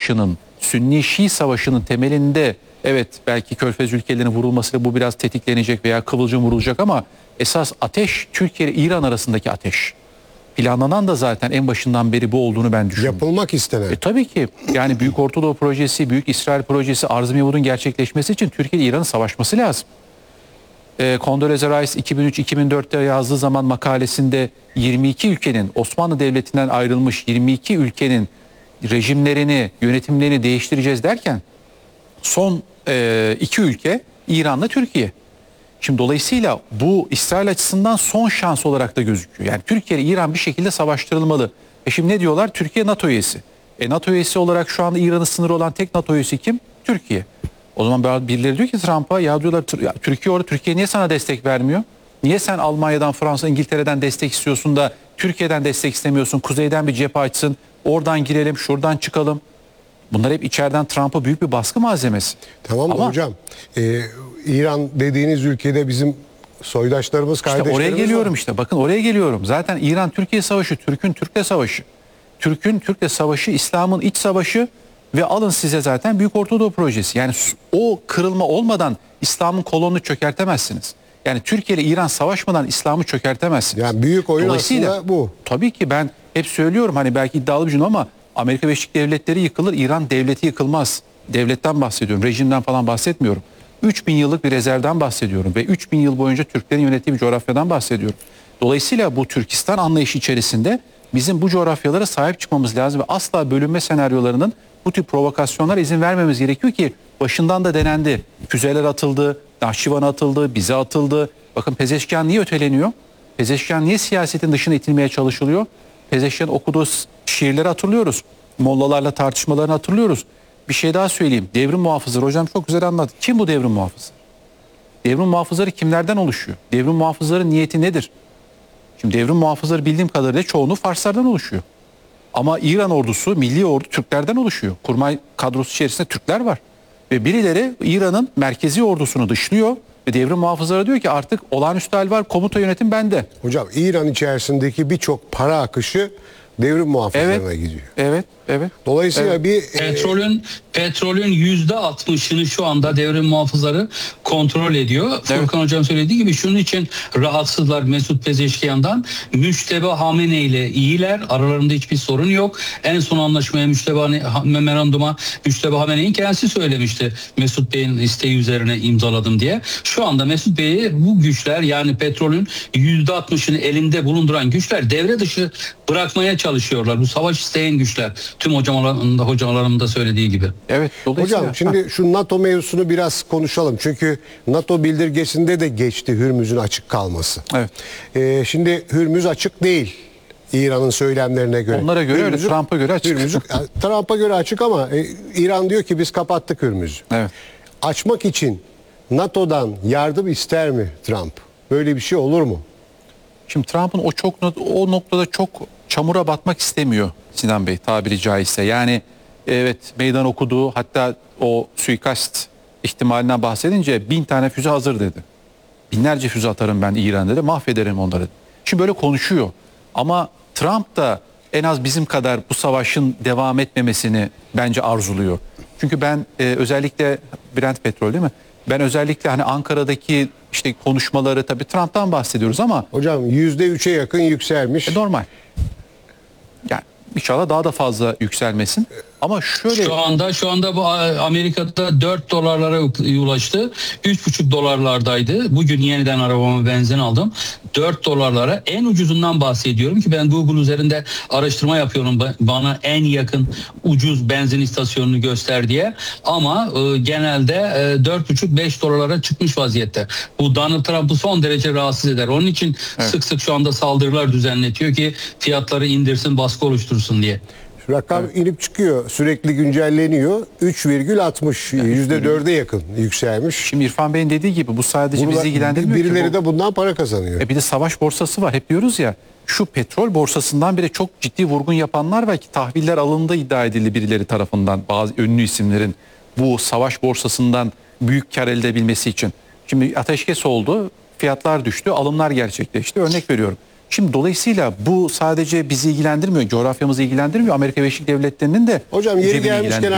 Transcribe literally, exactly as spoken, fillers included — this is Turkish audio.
Savaşı'nın, Sünni-Şii Savaşı'nın temelinde evet belki Körfez ülkelerinin vurulmasıyla bu biraz tetiklenecek veya kıvılcım vurulacak ama esas ateş Türkiye ile İran arasındaki ateş. Planlanan da zaten en başından beri bu olduğunu ben düşünüyorum. Yapılmak istenen. E, tabii ki yani Büyük Ortadoğu Projesi, Büyük İsrail Projesi, Arz-ı Mevud'un gerçekleşmesi için Türkiye ile İran'ın savaşması lazım. E, Condoleezza Rice iki bin üç iki bin dörtte yazdığı zaman makalesinde yirmi iki ülkenin Osmanlı Devleti'nden ayrılmış yirmi iki ülkenin rejimlerini, yönetimlerini değiştireceğiz derken son e, iki ülke İran'la Türkiye. Şimdi dolayısıyla bu İsrail açısından son şans olarak da gözüküyor. Yani Türkiye ile İran bir şekilde savaştırılmalı. E şimdi ne diyorlar? Türkiye NATO üyesi. E NATO üyesi olarak şu anda İran'ın sınırı olan tek NATO üyesi kim? Türkiye. O zaman birileri diyor ki Trump'a ya diyorlar ya Türkiye orada, Türkiye niye sana destek vermiyor? Niye sen Almanya'dan, Fransa, İngiltere'den destek istiyorsun da Türkiye'den destek istemiyorsun? Kuzeyden bir cephe açsın, oradan girelim, şuradan çıkalım. Bunlar hep içeriden Trump'a büyük bir baskı malzemesi. Tamam Ama, hocam. Ee, İran dediğiniz ülkede bizim soydaşlarımız, kardeşlerimiz İşte oraya geliyorum var. işte. Bakın oraya geliyorum. Zaten İran-Türkiye savaşı, Türk'ün Türk'le savaşı. Türk'ün Türk'le savaşı, İslam'ın iç savaşı ve alın size zaten Büyük Ortadoğu Projesi. Yani o kırılma olmadan İslam'ın kolonunu çökertemezsiniz. Yani Türkiye ile İran savaşmadan İslam'ı çökertemezsiniz. Yani büyük oyun aslında bu. Tabii ki ben hep söylüyorum hani belki iddialı bir cümle ama Amerika Birleşik Devletleri yıkılır, İran devleti yıkılmaz. Devletten bahsediyorum, rejimden falan bahsetmiyorum. üç bin yıllık bir rezervden bahsediyorum ve üç bin yıl boyunca Türklerin yönettiği bir coğrafyadan bahsediyorum. Dolayısıyla bu Türkistan anlayışı içerisinde bizim bu coğrafyalara sahip çıkmamız lazım ve asla bölünme senaryolarının bu tip provokasyonlara izin vermemiz gerekiyor ki başından da denendi. Füzeler atıldı, Nahçıvan'a atıldı, bize atıldı. Bakın Pezeşkian niye öteleniyor? Pezeşkian niye siyasetin dışına itilmeye çalışılıyor? Pezeşkian okuduğu şiirleri hatırlıyoruz. Mollalarla tartışmalarını hatırlıyoruz. Bir şey daha söyleyeyim. Devrim muhafızları hocam çok güzel anlattı. Kim bu devrim muhafızı? Devrim muhafızları kimlerden oluşuyor? Devrim muhafızların niyeti nedir? Şimdi devrim muhafızları bildiğim kadarıyla çoğunluğu Farslardan oluşuyor. Ama İran ordusu, milli ordu Türklerden oluşuyor. Kurmay kadrosu içerisinde Türkler var. Ve birileri İran'ın merkezi ordusunu dışlıyor. Ve devrim muhafızları diyor ki artık olağanüstü hal var, komuta yönetim bende. Hocam İran içerisindeki birçok para akışı devrim muhafızlarına evet, gidiyor. Evet, evet. Dolayısıyla evet. bir petrolün petrolün yüzde altmışını şu anda devrim muhafızları kontrol ediyor. Evet. Furkan Hocam söylediği gibi şunun için rahatsızlar Mesut Pezeşkiyan'dan. Müştebe Hamenei ile iyiler. Aralarında hiçbir sorun yok. En son anlaşmaya Müştebe memoranduma Müştebe Hamenei'nin kendisi söylemişti. Mesut Bey'in isteği üzerine imzaladım diye. Şu anda Mesut Bey'i bu güçler yani petrolün yüzde altmışını elinde bulunduran güçler devre dışı bırakmaya çalışıyorlar. Bu savaş isteyen güçler. Tüm hocalarımın da, hocalarımın da söylediği gibi. Evet. Hocam şimdi şu NATO mevzusunu biraz konuşalım. Çünkü NATO bildirgesinde de geçti Hürmüz'ün açık kalması. Evet. Ee, şimdi Hürmüz açık değil. İran'ın söylemlerine göre. Onlara göre öyle, Trump'a göre açık. Trump'a göre açık ama e, İran diyor ki biz kapattık Hürmüz'ü. Evet. Açmak için NATO'dan yardım ister mi Trump? Böyle bir şey olur mu? Şimdi Trump'ın o çok o noktada çok çamura batmak istemiyor Sinan Bey tabiri caizse. Yani evet meydan okuduğu hatta o suikast ihtimalinden bahsedince bin tane füze hazır dedi. Binlerce füze atarım ben İran'da dedi, mahvederim onları. Şimdi böyle konuşuyor ama Trump da en az bizim kadar bu savaşın devam etmemesini bence arzuluyor. Çünkü ben e, özellikle Brent Petrol değil mi? Ben özellikle hani Ankara'daki işte konuşmaları tabii Trump'tan bahsediyoruz ama hocam yüzde üçe yakın yükselmiş. E, normal. Yani inşallah daha da fazla yükselmesin. Ama şöyle şu anda şu anda bu Amerika'da dört dolarlara ulaştı. üç buçuk dolarlardaydı. Bugün yeniden arabama benzin aldım. dört dolarlara en ucuzundan bahsediyorum ki ben Google üzerinde araştırma yapıyorum. Bana en yakın ucuz benzin istasyonunu göster diye. Ama e, genelde e, dört buçuk beş dolarlara çıkmış vaziyette. Bu Donald Trump'ı son derece rahatsız eder. Onun için evet. sık sık şu anda saldırılar düzenletiyor ki fiyatları indirsin, baskı oluştursun diye. Rakam evet. inip çıkıyor. Sürekli güncelleniyor. üç virgül altmış yüzde dörde yakın yükselmiş. Şimdi İrfan Bey'in dediği gibi bu sadece Burada, bizi ilgilendirmiyor birileri ki. Bu, de bundan para kazanıyor. E bir de savaş borsası var. Hep diyoruz ya şu petrol borsasından bile çok ciddi vurgun yapanlar var ki tahviller alındığı iddia edildi birileri tarafından bazı ünlü isimlerin bu savaş borsasından büyük kar elde edebilmesi için. Şimdi ateşkes oldu. Fiyatlar düştü. Alımlar gerçekleşti. Örnek veriyorum. Şimdi dolayısıyla bu sadece bizi ilgilendirmiyor, coğrafyamızı ilgilendirmiyor. Amerika Birleşik Devletleri'nin de hocam yeri gelmişken